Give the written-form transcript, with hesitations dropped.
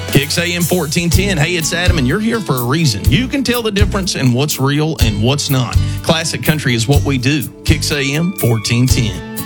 Kicks AM 1410. Hey, it's Adam, and you're here for a reason. You can tell the difference in what's real and what's not. Classic country is what we do. Kicks AM 1410.